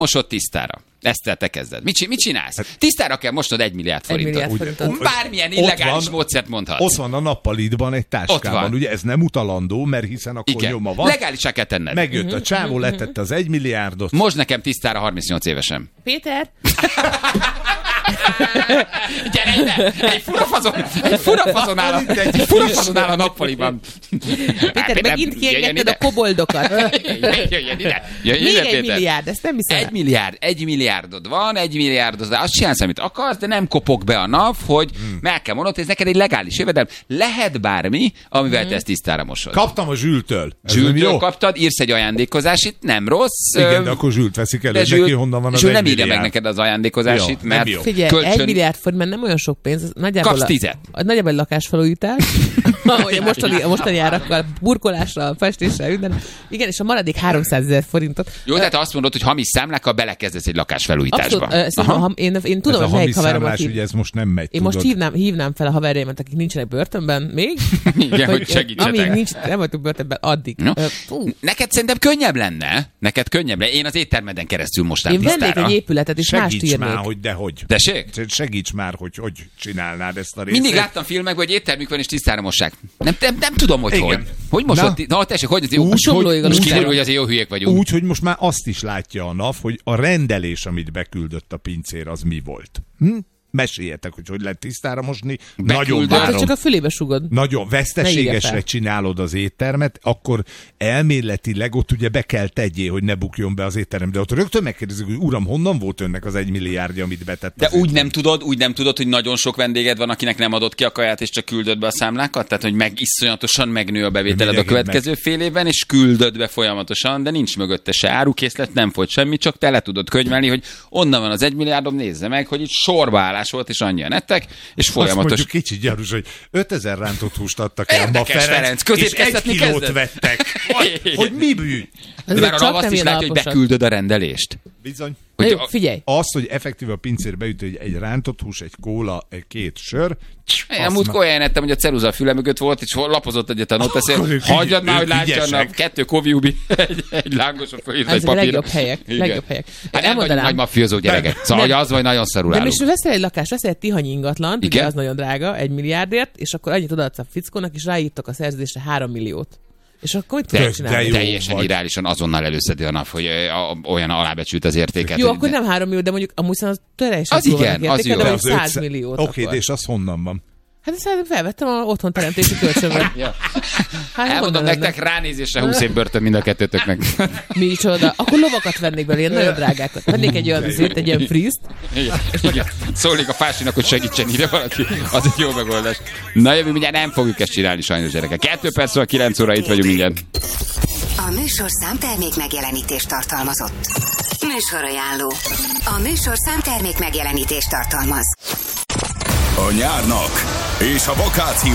mosod tisztára. Ezt te kezded. Mit csinálsz? Tisztára kell mosnod 1 milliárd forintot. Bármilyen illegális módszert mondhatsz. Ott van a nappalitban egy táskában. Ugye ez nem utalandó, mert hiszen akkor igen. Nyoma van. Legálisá kell tenned. Megjött a csávó, letette az 1 milliárdot. Most nekem tisztára 38 évesen. Péter? Gyere ide! Egy furafazon áll a nappaliban. Péter, megint kiengedted a koboldokat. Jöjjön ide, még 1 Péter. milliárd, ezt nem hiszem. 1 milliárdod van, 1 milliárdod, de azt csinálsz, amit akarsz, de nem kopog be a nap, hogy meg kell mondanod, hogy ez neked egy legális jövedelem. Lehet bármi, amivel te ezt tisztára mosod. Kaptam a Zsültől. Zsültől kaptad, írsz egy ajándékozásit, nem rossz. Igen, de akkor Zsült veszik elő, neki honnan van az 1 milliárd. És ő nem írja meg neked az ajándékozásit, mert figyelj, 1 milliárd forint, mert nem olyan sok pénz. Kapsz 10. Nagyjából lakásfelújítás, ahogy a mostani árakkal, burkolással, festéssel, minden. Igen, és a maradék 300 000 forintot. Jó, tehát azt mondod, hogy hamis számlákkal belekezdesz egy lakásfelújításba. Abszolút, én tudom, hogy melyik haverom, aki... ez most nem megy, én most hívnám fel a haverjaimat, akik nincsenek börtönben még. Igen, hogy segítsetek. Amíg nem vagyunk börtönben, addig. No. Neked szerintem könnyebb lenne. Én az éttermeden keresztül mostán tisztára. Én vennék egy épületet, és mást írnék. Segíts már, hogy dehogy. Tessék? Segíts már, hogy csinálnád ezt a részt. Mindig láttam filmekben, hogy éttermük van, és tisztára mossák. Nem tudom, hogy hogy. Hogy mosod? Na, tessék, hogy ez jó. Most kiderül, hogy azért jó hülyék vagyunk. Úgy, hogy most már azt is látja a NAV, hogy a rendelés, amit beküldött a pincér, az mi volt. Meséljetek, hogy lehet tisztára mosni. Nagyon várom. Csak a fülébe sugod. Nagyon veszteségesre csinálod az éttermet, akkor elméletileg ott ugye be kell tegyél, hogy ne bukjon be az étterem. De ott rögtön megkérdezik, hogy uram, honnan volt önnek az 1 milliárdja, amit betett. De úgy nem tudod, hogy nagyon sok vendéged van, akinek nem adott ki a kaját, és csak küldöd be a számlákat? Tehát, hogy iszonyatosan megnő a bevételed a következő fél évben, és küldöd be folyamatosan, de nincs mögötte se árukészlet, nem folyt semmi, csak te le tudod könyvelni, hogy onnan van az 1 milliárdom, nézze meg, hogy itt sorba volt, és annyian ettek, és folyamatos... Azt mondjuk kicsit gyarús, hogy 5000 rántott húst adtak el ma Ferenc, és 1 kilót vettek. Hogy mi bűn? De már a azt is látja, hogy beküldöd a rendelést. Bizony. Hogy figyelj. Az, hogy effektíve a pincér beüt, hogy egy rántott hús, egy kóla, 2 sör. Én múltkor olyan ettem, hogy a ceruza a füle mögött volt, és lapozott egyet a noteszél. Hagyjad már, hogy látjanak 2 koviubi, egy lángos a fölírt egy papír. Legjobb helyek. Hát nem vagy nagy mafiózó gyerekek. Szóval, hogy az vagy nagyon szarul állunk. De most veszel egy lakást, veszel egy Tihanyi ingatlant, ugye az nagyon drága, 1 milliárdért, és akkor annyit odaadsz a fickónak, és ráírtak a szerződésre 3 milliót. És akkor mit tudod csinálni? Teljesen irálisan azonnal előszedi a nap, hogy olyan alábecsült az értéket. Jó, akkor nem 3 millió, de mondjuk a muszon az teljesen az igen, az jó. De 100 milliót. Oké, de és az honnan van? Hát ezt felvettem a otthon teremtési kölcsönben. Elmondom nektek, ránézésre 20 év börtön mind a kettőtöknek. Micsoda. Akkor lovakat vennék belőle, ilyen nagyon drágákat. Vennék egy olyan azért, egy ilyen friszt. Igen. Szólnék a Fásinak, hogy segítsen ide valaki. Az egy jó megoldás. Na jövő, mindjárt nem fogjuk ezt csinálni sajnos, gyerekek. 2 percről 9 óra itt vagyunk mindjárt. A műsorszám termék megjelenítést tartalmazott. Műsorajánló. A műsorszám termék megjelenítést tartalmaz. A nyárnak és a vakáció